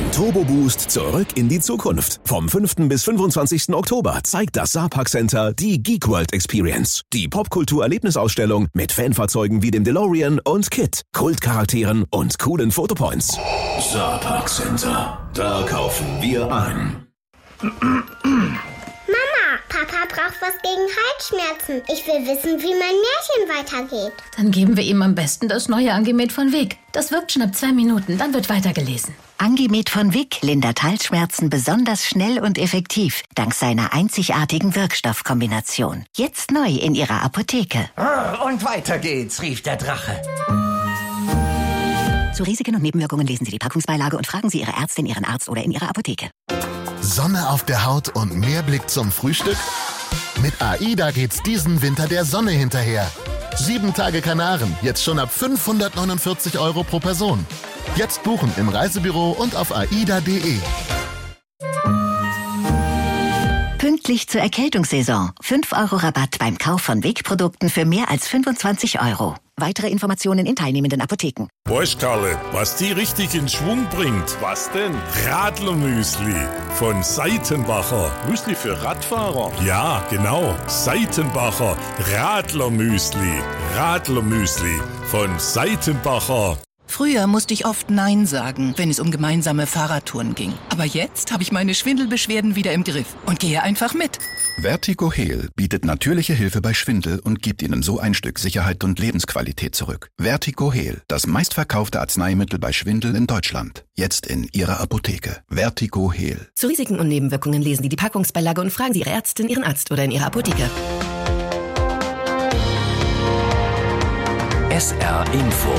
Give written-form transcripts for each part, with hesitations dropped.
Ein Turbo-Boost zurück in die Zukunft. Vom 5. bis 25. Oktober zeigt das Saarpark Center die Geek World Experience. Die Popkultur-Erlebnisausstellung mit Fanfahrzeugen wie dem DeLorean und KITT, Kultcharakteren und coolen Fotopoints. Saarpark Center. Da kaufen wir ein. Papa braucht was gegen Halsschmerzen. Ich will wissen, wie mein Märchen weitergeht. Dann geben wir ihm am besten das neue Angemet von Wick. Das wirkt schon ab 2 Minuten, dann wird weitergelesen. Angemet von Wick lindert Halsschmerzen besonders schnell und effektiv, dank seiner einzigartigen Wirkstoffkombination. Jetzt neu in Ihrer Apotheke. Und weiter geht's, rief der Drache. Zu Risiken und Nebenwirkungen lesen Sie die Packungsbeilage und fragen Sie Ihre Ärztin, Ihren Arzt oder in Ihrer Apotheke. Sonne auf der Haut und mehr Blick zum Frühstück? Mit AIDA geht's diesen Winter der Sonne hinterher. 7 Tage Kanaren, jetzt schon ab 549 € pro Person. Jetzt buchen im Reisebüro und auf aida.de. Pünktlich zur Erkältungssaison. 5 € Rabatt beim Kauf von Wick-Produkten für mehr als 25 €. Weitere Informationen in teilnehmenden Apotheken. Bosch, Karle, was die richtig in Schwung bringt. Was denn? Radler-Müsli von Seitenbacher. Müsli für Radfahrer? Ja, genau. Seitenbacher Radler-Müsli. Radler-Müsli von Seitenbacher. Früher musste ich oft Nein sagen, wenn es um gemeinsame Fahrradtouren ging. Aber jetzt habe ich meine Schwindelbeschwerden wieder im Griff und gehe einfach mit. Vertigo Heal bietet natürliche Hilfe bei Schwindel und gibt Ihnen so ein Stück Sicherheit und Lebensqualität zurück. Vertigo Heal, das meistverkaufte Arzneimittel bei Schwindel in Deutschland. Jetzt in Ihrer Apotheke. Vertigo Heal. Zu Risiken und Nebenwirkungen lesen Sie die Packungsbeilage und fragen Sie Ihre Ärztin, Ihren Arzt oder in Ihrer Apotheke. SR Info.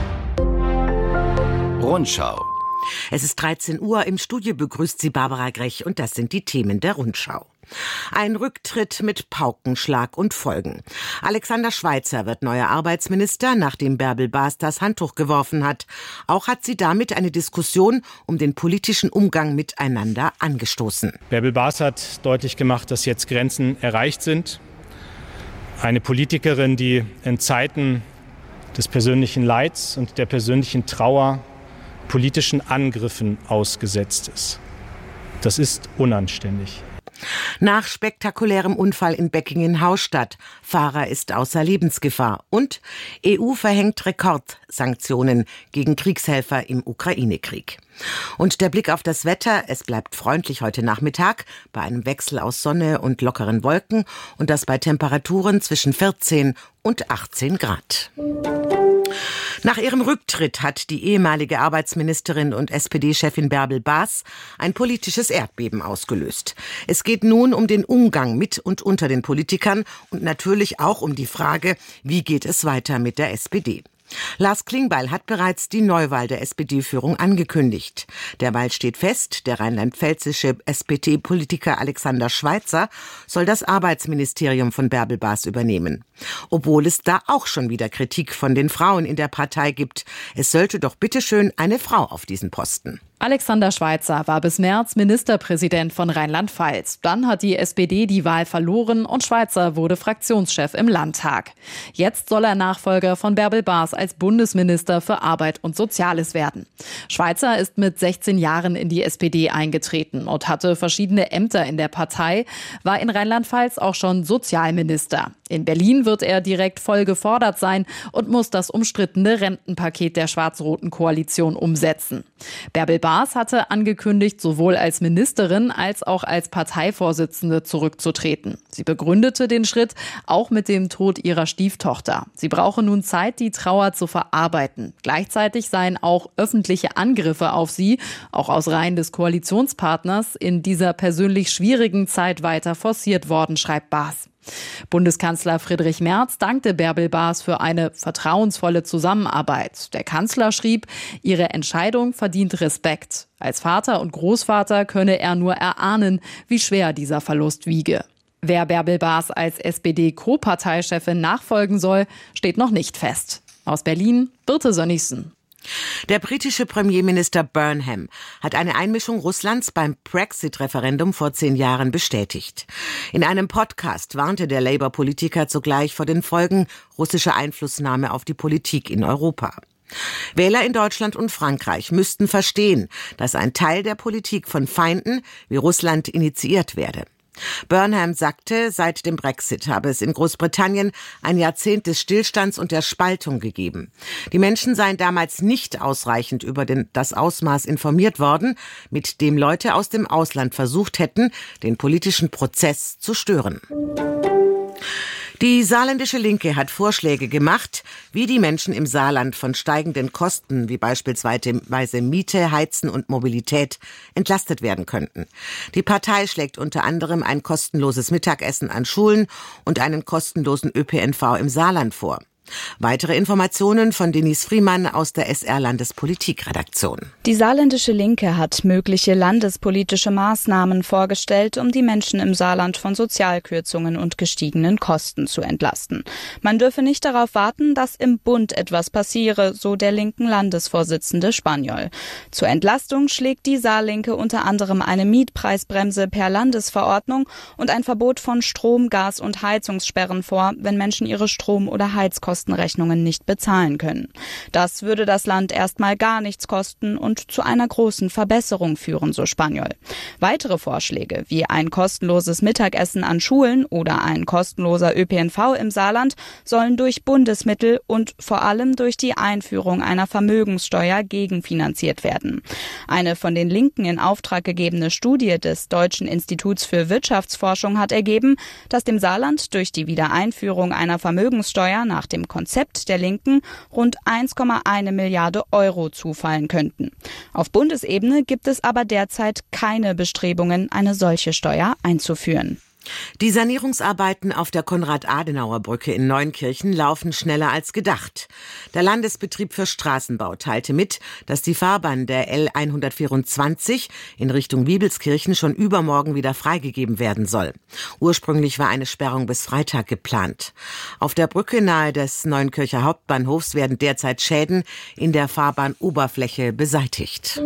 Rundschau. Es ist 13 Uhr, im Studio begrüßt Sie Barbara Grech und das sind die Themen der Rundschau. Ein Rücktritt mit Paukenschlag und Folgen. Alexander Schweitzer wird neuer Arbeitsminister, nachdem Bärbel Baas das Handtuch geworfen hat. Auch hat sie damit eine Diskussion um den politischen Umgang miteinander angestoßen. Bärbel Baas hat deutlich gemacht, dass jetzt Grenzen erreicht sind. Eine Politikerin, die in Zeiten des persönlichen Leids und der persönlichen Trauer politischen Angriffen ausgesetzt ist. Das ist unanständig. Nach spektakulärem Unfall in Beckingen-Haustadt. Fahrer ist außer Lebensgefahr. Und EU verhängt Rekordsanktionen gegen Kriegshelfer im Ukraine-Krieg. Und der Blick auf das Wetter. Es bleibt freundlich heute Nachmittag bei einem Wechsel aus Sonne und lockeren Wolken. Und das bei Temperaturen zwischen 14 und 18 Grad. Nach ihrem Rücktritt hat die ehemalige Arbeitsministerin und SPD-Chefin Bärbel Baas ein politisches Erdbeben ausgelöst. Es geht nun um den Umgang mit und unter den Politikern und natürlich auch um die Frage, wie geht es weiter mit der SPD. Lars Klingbeil hat bereits die Neuwahl der SPD-Führung angekündigt. Derweil steht fest, der rheinland-pfälzische SPD-Politiker Alexander Schweitzer soll das Arbeitsministerium von Bärbel Baas übernehmen. Obwohl es da auch schon wieder Kritik von den Frauen in der Partei gibt. Es sollte doch bitteschön eine Frau auf diesen Posten. Alexander Schweitzer war bis März Ministerpräsident von Rheinland-Pfalz. Dann hat die SPD die Wahl verloren und Schweitzer wurde Fraktionschef im Landtag. Jetzt soll er Nachfolger von Bärbel Baas als Bundesminister für Arbeit und Soziales werden. Schweitzer ist mit 16 Jahren in die SPD eingetreten und hatte verschiedene Ämter in der Partei, war in Rheinland-Pfalz auch schon Sozialminister. In Berlin wird er direkt voll gefordert sein und muss das umstrittene Rentenpaket der schwarz-roten Koalition umsetzen. Bärbel Baas hatte angekündigt, sowohl als Ministerin als auch als Parteivorsitzende zurückzutreten. Sie begründete den Schritt auch mit dem Tod ihrer Stieftochter. Sie brauche nun Zeit, die Trauer zu verarbeiten. Gleichzeitig seien auch öffentliche Angriffe auf sie, auch aus Reihen des Koalitionspartners, in dieser persönlich schwierigen Zeit weiter forciert worden, schreibt Baas. Bundeskanzler Friedrich Merz dankte Bärbel Baas für eine vertrauensvolle Zusammenarbeit. Der Kanzler schrieb, ihre Entscheidung verdient Respekt. Als Vater und Großvater könne er nur erahnen, wie schwer dieser Verlust wiege. Wer Bärbel Baas als SPD-Co-Parteichefin nachfolgen soll, steht noch nicht fest. Aus Berlin, Birte Sönnigsen. Der britische Premierminister Burnham hat eine Einmischung Russlands beim Brexit-Referendum vor 10 Jahren bestätigt. In einem Podcast warnte der Labour-Politiker zugleich vor den Folgen russischer Einflussnahme auf die Politik in Europa. Wähler in Deutschland und Frankreich müssten verstehen, dass ein Teil der Politik von Feinden wie Russland initiiert werde. Burnham sagte, seit dem Brexit habe es in Großbritannien ein Jahrzehnt des Stillstands und der Spaltung gegeben. Die Menschen seien damals nicht ausreichend über das Ausmaß informiert worden, mit dem Leute aus dem Ausland versucht hätten, den politischen Prozess zu stören. Die saarländische Linke hat Vorschläge gemacht, wie die Menschen im Saarland von steigenden Kosten wie beispielsweise Miete, Heizen und Mobilität entlastet werden könnten. Die Partei schlägt unter anderem ein kostenloses Mittagessen an Schulen und einen kostenlosen ÖPNV im Saarland vor. Weitere Informationen von Denise Friemann aus der SR-Landespolitikredaktion. Die saarländische Linke hat mögliche landespolitische Maßnahmen vorgestellt, um die Menschen im Saarland von Sozialkürzungen und gestiegenen Kosten zu entlasten. Man dürfe nicht darauf warten, dass im Bund etwas passiere, so der linken Landesvorsitzende Spaniol. Zur Entlastung schlägt die Saarlinke unter anderem eine Mietpreisbremse per Landesverordnung und ein Verbot von Strom-, Gas- und Heizungssperren vor, wenn Menschen ihre Strom- oder Heizkostenrechnungen nicht bezahlen können. Das würde das Land erstmal gar nichts kosten und zu einer großen Verbesserung führen, so Spaniol. Weitere Vorschläge wie ein kostenloses Mittagessen an Schulen oder ein kostenloser ÖPNV im Saarland sollen durch Bundesmittel und vor allem durch die Einführung einer Vermögenssteuer gegenfinanziert werden. Eine von den Linken in Auftrag gegebene Studie des Deutschen Instituts für Wirtschaftsforschung hat ergeben, dass dem Saarland durch die Wiedereinführung einer Vermögenssteuer nach dem Konzept der Linken rund 1,1 Milliarde Euro zufallen könnten. Auf Bundesebene gibt es aber derzeit keine Bestrebungen, eine solche Steuer einzuführen. Die Sanierungsarbeiten auf der Konrad-Adenauer-Brücke in Neunkirchen laufen schneller als gedacht. Der Landesbetrieb für Straßenbau teilte mit, dass die Fahrbahn der L124 in Richtung Wiebelskirchen schon übermorgen wieder freigegeben werden soll. Ursprünglich war eine Sperrung bis Freitag geplant. Auf der Brücke nahe des Neunkircher Hauptbahnhofs werden derzeit Schäden in der Fahrbahnoberfläche beseitigt.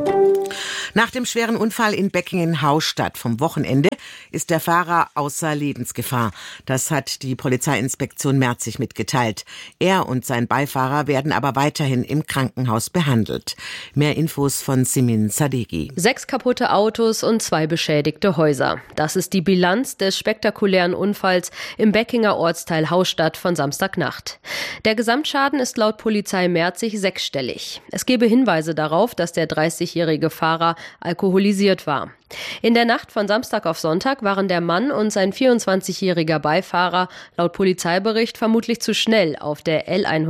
Nach dem schweren Unfall in Beckingen-Haustadt vom Wochenende ist der Fahrer außer Lebensgefahr. Das hat die Polizeiinspektion Merzig mitgeteilt. Er und sein Beifahrer werden aber weiterhin im Krankenhaus behandelt. Mehr Infos von Simin Sadeghi. 6 kaputte Autos und 2 beschädigte Häuser. Das ist die Bilanz des spektakulären Unfalls im Beckinger Ortsteil Haustadt von Samstagnacht. Der Gesamtschaden ist laut Polizei Merzig 6-stellig. Es gebe Hinweise darauf, dass der 30-jährige Fahrer alkoholisiert war. In der Nacht von Samstag auf Sonntag waren der Mann und sein 24-jähriger Beifahrer laut Polizeibericht vermutlich zu schnell auf der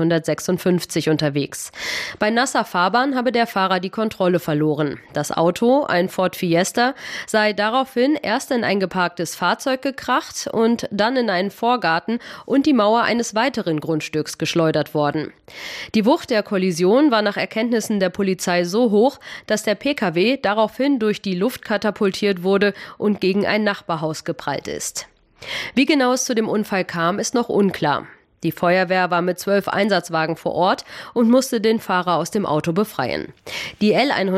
L156 unterwegs. Bei nasser Fahrbahn habe der Fahrer die Kontrolle verloren. Das Auto, ein Ford Fiesta, sei daraufhin erst in ein geparktes Fahrzeug gekracht und dann in einen Vorgarten und die Mauer eines weiteren Grundstücks geschleudert worden. Die Wucht der Kollision war nach Erkenntnissen der Polizei so hoch, dass der Pkw daraufhin durch die Luft katapultiert wurde und gegen ein Nachbarhaus geprallt ist. Wie genau es zu dem Unfall kam, ist noch unklar. Die Feuerwehr war mit 12 Einsatzwagen vor Ort und musste den Fahrer aus dem Auto befreien. Die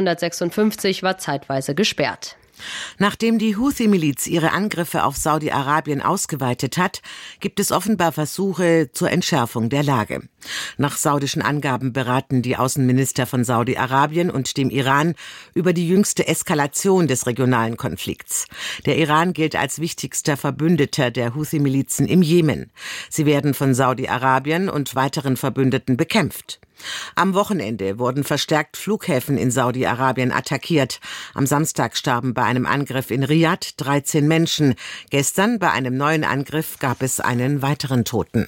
L156 war zeitweise gesperrt. Nachdem die Houthi-Miliz ihre Angriffe auf Saudi-Arabien ausgeweitet hat, gibt es offenbar Versuche zur Entschärfung der Lage. Nach saudischen Angaben beraten die Außenminister von Saudi-Arabien und dem Iran über die jüngste Eskalation des regionalen Konflikts. Der Iran gilt als wichtigster Verbündeter der Houthi-Milizen im Jemen. Sie werden von Saudi-Arabien und weiteren Verbündeten bekämpft. Am Wochenende wurden verstärkt Flughäfen in Saudi-Arabien attackiert. Am Samstag starben bei einem Angriff in Riad 13 Menschen. Gestern bei einem neuen Angriff gab es einen weiteren Toten.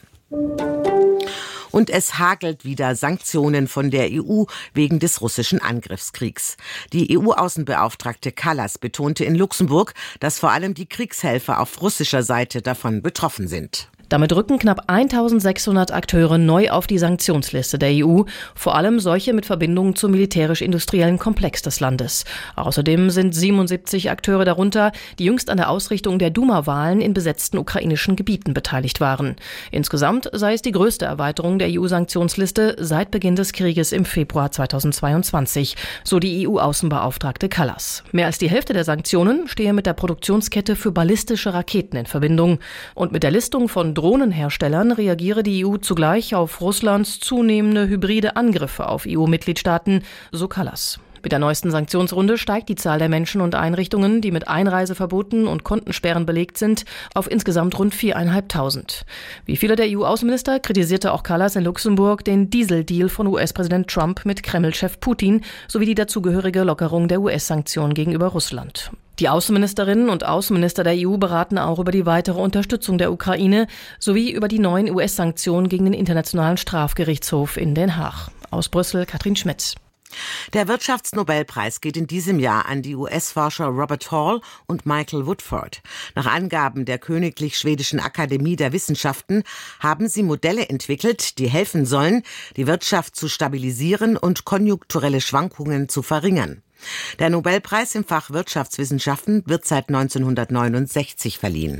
Und es hagelt wieder Sanktionen von der EU wegen des russischen Angriffskriegs. Die EU-Außenbeauftragte Kallas betonte in Luxemburg, dass vor allem die Kriegshelfer auf russischer Seite davon betroffen sind. Damit rücken knapp 1600 Akteure neu auf die Sanktionsliste der EU, vor allem solche mit Verbindungen zum militärisch-industriellen Komplex des Landes. Außerdem sind 77 Akteure darunter, die jüngst an der Ausrichtung der Duma-Wahlen in besetzten ukrainischen Gebieten beteiligt waren. Insgesamt sei es die größte Erweiterung der EU-Sanktionsliste seit Beginn des Krieges im Februar 2022, so die EU-Außenbeauftragte Kallas. Mehr als die Hälfte der Sanktionen stehe mit der Produktionskette für ballistische Raketen in Verbindung. Und mit der Listung von Drohnenherstellern reagiere die EU zugleich auf Russlands zunehmende hybride Angriffe auf EU-Mitgliedstaaten, so Kallas. Mit der neuesten Sanktionsrunde steigt die Zahl der Menschen und Einrichtungen, die mit Einreiseverboten und Kontensperren belegt sind, auf insgesamt rund 4.500. Wie viele der EU-Außenminister kritisierte auch Kallas in Luxemburg den Dieseldeal von US-Präsident Trump mit Kreml-Chef Putin sowie die dazugehörige Lockerung der US-Sanktionen gegenüber Russland. Die Außenministerinnen und Außenminister der EU beraten auch über die weitere Unterstützung der Ukraine sowie über die neuen US-Sanktionen gegen den Internationalen Strafgerichtshof in Den Haag. Aus Brüssel, Katrin Schmitz. Der Wirtschaftsnobelpreis geht in diesem Jahr an die US-Forscher Robert Hall und Michael Woodford. Nach Angaben der Königlich Schwedischen Akademie der Wissenschaften haben sie Modelle entwickelt, die helfen sollen, die Wirtschaft zu stabilisieren und konjunkturelle Schwankungen zu verringern. Der Nobelpreis im Fach Wirtschaftswissenschaften wird seit 1969 verliehen.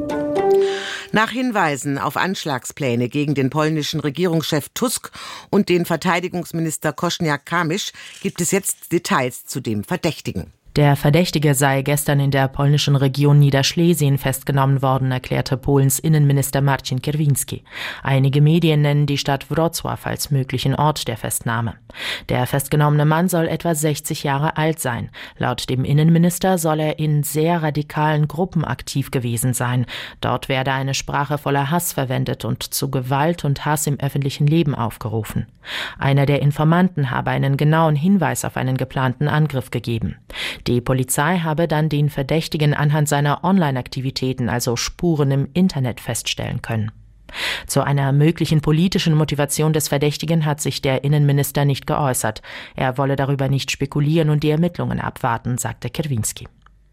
Nach Hinweisen auf Anschlagspläne gegen den polnischen Regierungschef Tusk und den Verteidigungsminister Kosiniak-Kamysz gibt es jetzt Details zu dem Verdächtigen. Der Verdächtige sei gestern in der polnischen Region Niederschlesien festgenommen worden, erklärte Polens Innenminister Marcin Kierwiński. Einige Medien nennen die Stadt Wrocław als möglichen Ort der Festnahme. Der festgenommene Mann soll etwa 60 Jahre alt sein. Laut dem Innenminister soll er in sehr radikalen Gruppen aktiv gewesen sein. Dort werde eine Sprache voller Hass verwendet und zu Gewalt und Hass im öffentlichen Leben aufgerufen. Einer der Informanten habe einen genauen Hinweis auf einen geplanten Angriff gegeben. Die Polizei habe dann den Verdächtigen anhand seiner Online-Aktivitäten, also Spuren im Internet, feststellen können. Zu einer möglichen politischen Motivation des Verdächtigen hat sich der Innenminister nicht geäußert. Er wolle darüber nicht spekulieren und die Ermittlungen abwarten, sagte Kierwiński.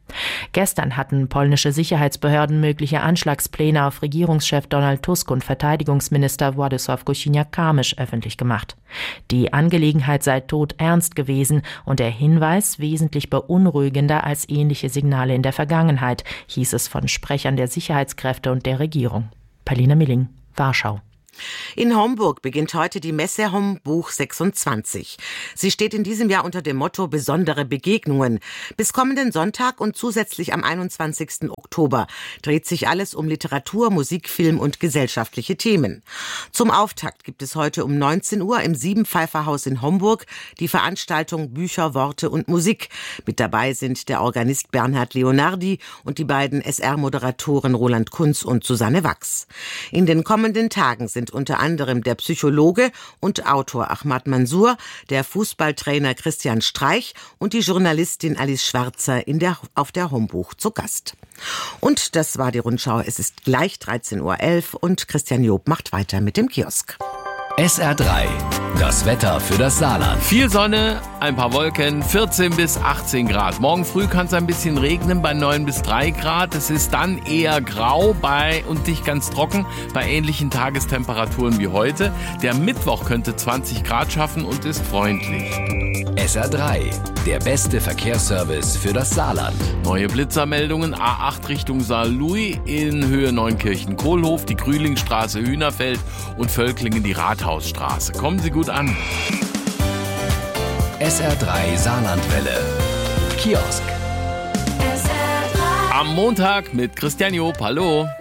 Gestern hatten polnische Sicherheitsbehörden mögliche Anschlagspläne auf Regierungschef Donald Tusk und Verteidigungsminister Władysław Kosiniak-Kamysz öffentlich gemacht. Die Angelegenheit sei todernst gewesen und der Hinweis wesentlich beunruhigender als ähnliche Signale in der Vergangenheit, hieß es von Sprechern der Sicherheitskräfte und der Regierung. Paulina Milling, Warschau. In Homburg beginnt heute die Messe Hombuch 26. Sie steht in diesem Jahr unter dem Motto Besondere Begegnungen. Bis kommenden Sonntag und zusätzlich am 21. Oktober dreht sich alles um Literatur, Musik, Film und gesellschaftliche Themen. Zum Auftakt gibt es heute um 19 Uhr im Siebenpfeiferhaus in Homburg die Veranstaltung Bücher, Worte und Musik. Mit dabei sind der Organist Bernhard Leonardi und die beiden SR-Moderatoren Roland Kunz und Susanne Wachs. In den kommenden Tagen sind unter anderem der Psychologe und Autor Ahmad Mansour, der Fußballtrainer Christian Streich und die Journalistin Alice Schwarzer auf der Hombuch zu Gast. Und das war die Rundschau. Es ist gleich 13.11 Uhr und Christian Job macht weiter mit dem Kiosk. SR3, das Wetter für das Saarland. Viel Sonne, ein paar Wolken, 14 bis 18 Grad. Morgen früh kann es ein bisschen regnen bei 9 bis 3 Grad. Es ist dann eher grau und nicht ganz trocken bei ähnlichen Tagestemperaturen wie heute. Der Mittwoch könnte 20 Grad schaffen und ist freundlich. SR3, der beste Verkehrsservice für das Saarland. Neue Blitzermeldungen, A8 Richtung Saarlouis in Höhe Neunkirchen-Kohlhof, die Grühlingstraße Hühnerfeld und Völklingen die Rathausstraße. Kommen Sie gut an. SR3 Saarlandwelle. Kiosk. Am Montag mit Christian Job. Hallo.